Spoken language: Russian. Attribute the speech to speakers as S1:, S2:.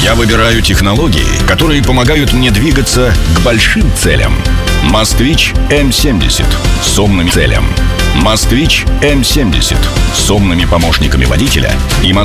S1: Я выбираю технологии, которые помогают мне двигаться к большим целям. Москвич М70 с умными целями. Москвич М70 с умными помощниками водителя и